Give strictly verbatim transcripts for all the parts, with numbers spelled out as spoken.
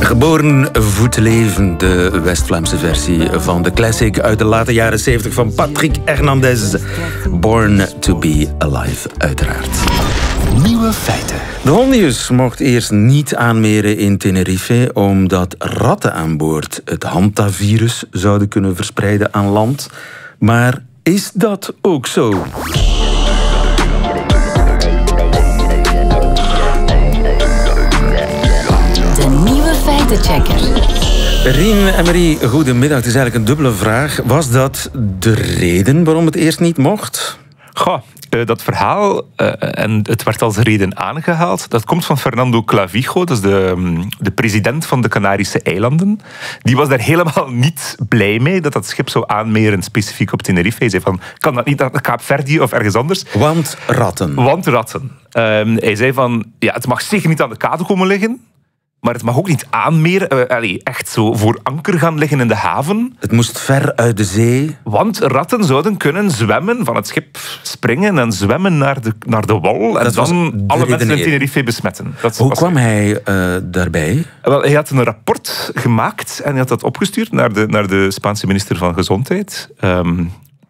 Geboren voor te leven, de West-Vlaamse versie van de classic uit de late jaren zeventig van Patrick Hernandez. Born to be Alive, uiteraard. Nieuwe feiten. De Hondius mocht eerst niet aanmeren in Tenerife, omdat ratten aan boord het hantavirus zouden kunnen verspreiden aan land. Maar is dat ook zo? Feitenchecker. Rien en Marie, goedemiddag. Het is eigenlijk een dubbele vraag. Was dat de reden waarom het eerst niet mocht? Goh, uh, dat verhaal, uh, en het werd als reden aangehaald, dat komt van Fernando Clavijo, dat is de, um, de president van de Canarische eilanden. Die was daar helemaal niet blij mee dat dat schip zou aanmeren, specifiek op Tenerife. Hij zei van, kan dat niet naar Kaapverdië of ergens anders? Want ratten. Want ratten. Um, hij zei van, ja, het mag zeker niet aan de kade komen liggen. Maar het mag ook niet aanmeren, uh, allez, echt zo voor anker gaan liggen in de haven. Het moest ver uit de zee. Want ratten zouden kunnen zwemmen, van het schip springen en zwemmen naar de, naar de wal. En dat dan alle mensen in Tenerife besmetten. Dat Hoe kwam hij uh, daarbij? Wel, hij had een rapport gemaakt en hij had dat opgestuurd naar de, naar de Spaanse minister van Gezondheid. Um,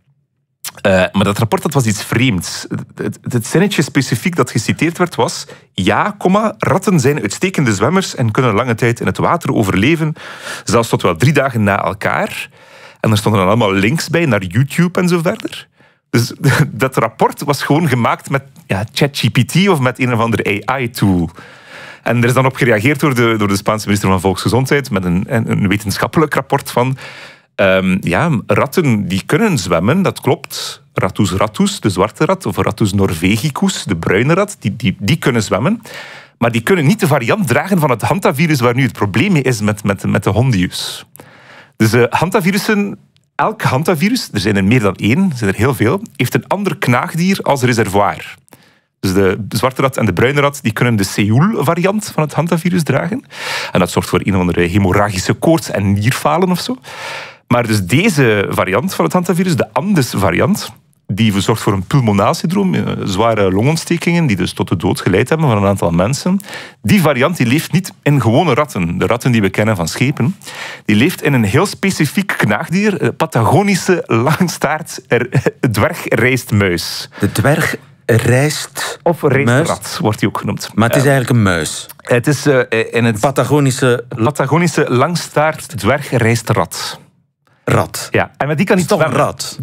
Uh, maar dat rapport dat was iets vreemds. Het, het zinnetje specifiek dat geciteerd werd was... Ja, komma, ratten zijn uitstekende zwemmers en kunnen lange tijd in het water overleven. Zelfs tot wel drie dagen na elkaar. En er stonden dan allemaal links bij naar YouTube en zo verder. Dus dat rapport was gewoon gemaakt met ja, ChatGPT of met een of andere A I-tool. En er is dan op gereageerd door de, door de Spaanse minister van Volksgezondheid met een, een wetenschappelijk rapport van... Um, ja, ratten die kunnen zwemmen, dat klopt. Rattus rattus, de zwarte rat, of Rattus norvegicus, de bruine rat, die, die, die kunnen zwemmen. Maar die kunnen niet de variant dragen van het hantavirus waar nu het probleem mee is met, met, met de Hondius. Dus uh, hantavirussen, elk hantavirus, er zijn er meer dan één, er zijn er heel veel, heeft een ander knaagdier als reservoir. Dus de zwarte rat en de bruine rat die kunnen de Seoul-variant van het hantavirus dragen. En dat zorgt voor een of andere hemorragische koorts en nierfalen of zo. Maar dus deze variant van het hantavirus, de Andes-variant, die zorgt voor een pulmonaal syndroom, zware longontstekingen, die dus tot de dood geleid hebben van een aantal mensen. Die variant die leeft niet in gewone ratten, de ratten die we kennen van schepen. Die leeft in een heel specifiek knaagdier, Patagonische langstaart dwergrijstmuis. De dwerg... Rijst of rijstrat wordt die ook genoemd. Maar het is eigenlijk een muis. Het is uh, in het Patagonische... Patagonische langstaart dwergrijstrat. Rat. Ja, en met die kan niet toch een zwemmen. rat?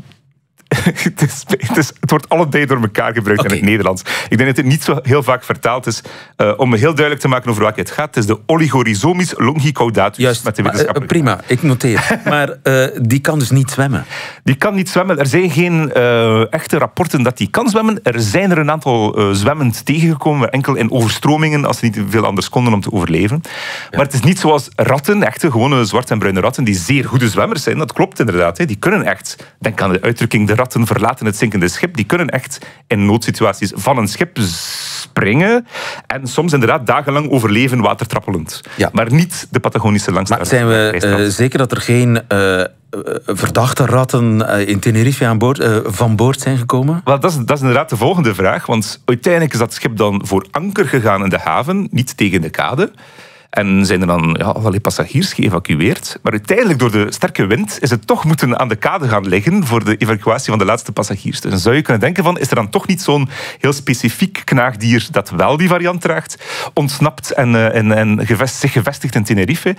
het, is, het, is, het wordt allebei door elkaar gebruikt okay. in het Nederlands. Ik denk dat het niet zo heel vaak vertaald is. Uh, om heel duidelijk te maken over welke het gaat. Het is de Oligorhizomis longicaudatus. Juist, met de maar, uh, prima, ik noteer. maar uh, die kan dus niet zwemmen? Die kan niet zwemmen. Er zijn geen uh, echte rapporten dat die kan zwemmen. Er zijn er een aantal uh, zwemmend tegengekomen, enkel in overstromingen, als ze niet veel anders konden om te overleven. Ja. Maar het is niet zoals ratten, echte gewone zwarte en bruine ratten, die zeer goede zwemmers zijn. Dat klopt inderdaad. Hè. Die kunnen echt, denk aan de uitdrukking, de ratten verlaten het zinkende schip. Die kunnen echt in noodsituaties van een schip springen en soms inderdaad dagenlang overleven watertrappelend. Ja. Maar niet de Patagonische langstaart. Maar zijn we uh, zeker dat er geen uh, verdachte ratten uh, in Tenerife aan boord, uh, van boord zijn gekomen? Wel, dat is, dat is inderdaad de volgende vraag. Want uiteindelijk is dat schip dan voor anker gegaan in de haven, niet tegen de kade. En zijn er dan ja, allerlei passagiers geëvacueerd. Maar uiteindelijk, door de sterke wind, is het toch moeten aan de kade gaan liggen voor de evacuatie van de laatste passagiers. Dus dan zou je kunnen denken van, is er dan toch niet zo'n heel specifiek knaagdier dat wel die variant draagt, ontsnapt en, en, en gevest, zich gevestigd in Tenerife?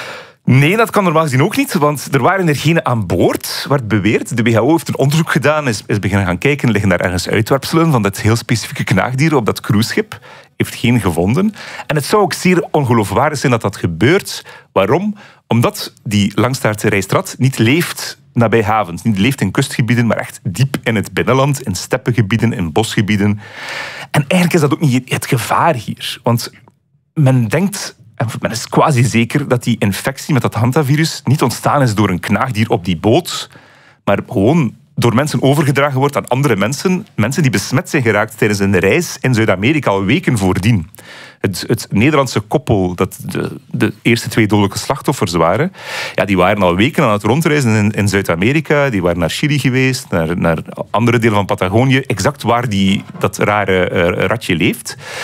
Nee, dat kan normaal gezien ook niet, want er waren er geen aan boord, werd beweerd. De W H O heeft een onderzoek gedaan, is, is beginnen gaan kijken, liggen daar ergens uitwerpselen van dat heel specifieke knaagdier op dat cruiseschip. Heeft geen gevonden. En het zou ook zeer ongeloofwaardig zijn dat dat gebeurt. Waarom? Omdat die langstaartse rijstrat niet leeft nabij havens. Niet leeft in kustgebieden, maar echt diep in het binnenland, in steppengebieden, in bosgebieden. En eigenlijk is dat ook niet het gevaar hier. Want men denkt... En men is quasi zeker dat die infectie met dat hantavirus niet ontstaan is door een knaagdier op die boot, maar gewoon door mensen overgedragen wordt aan andere mensen. Mensen die besmet zijn geraakt tijdens een reis in Zuid-Amerika al weken voordien. Het, het Nederlandse koppel, dat de, de eerste twee dodelijke slachtoffers waren, ja, die waren al weken aan het rondreizen in, in Zuid-Amerika. Die waren naar Chili geweest, naar, naar andere delen van Patagonië, exact waar die, dat rare uh, ratje leeft.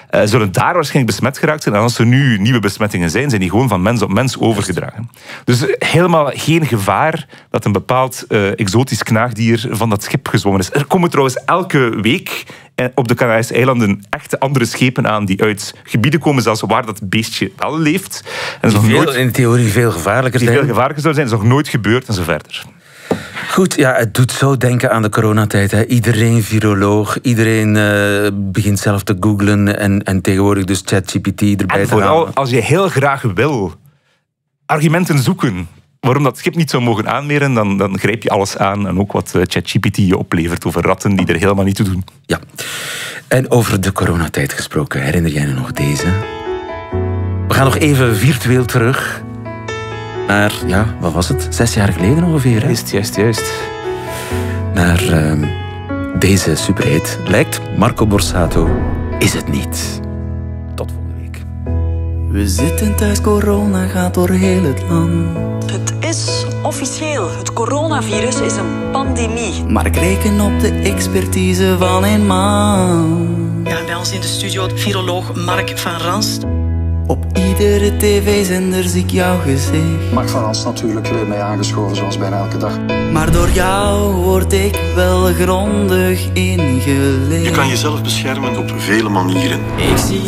uh, zullen daar waarschijnlijk besmet geraakt zijn. En als er nu nieuwe besmettingen zijn, zijn die gewoon van mens op mens overgedragen. Dus helemaal geen gevaar dat een bepaald uh, exotisch knaagdier van dat schip gezwommen is. Er komen trouwens elke week op de Canarische eilanden echte andere schepen aan die uit gebieden komen, zelfs waar dat beestje wel leeft. En die veel, nooit, in theorie veel gevaarlijker die zijn. veel gevaarlijker zouden zijn. Dat is nog nooit gebeurd en zo verder. Goed, ja, het doet zo denken aan de coronatijd. Hè. Iedereen viroloog, iedereen uh, begint zelf te googlen en, en tegenwoordig dus ChatGPT erbij en te halen. vooral als je heel graag wil argumenten zoeken waarom dat schip niet zou mogen aanmeren, dan, dan grijp je alles aan. En ook wat ChatGPT je oplevert over ratten die er helemaal niet toe doen. Ja. En over de coronatijd gesproken, herinner jij je nog deze? We gaan nog even virtueel terug naar, ja, wat was het? Zes jaar geleden ongeveer, hè? Juist, juist, juist. Naar uh, deze superhit. Lijkt Marco Borsato, is het niet. Tot volgende week. We zitten thuis, corona gaat door heel het land. Het is officieel. Het coronavirus is een pandemie. Maar ik reken op de expertise van een man. Ja, bij ons in de studio viroloog Mark van Ranst. Op iedere tv-zender zie ik jouw gezicht. Mark van Ranst natuurlijk weer mee aangeschoven, zoals bijna elke dag. Maar door jou word ik wel grondig ingeleid. Je kan jezelf beschermen op vele manieren. Ik zie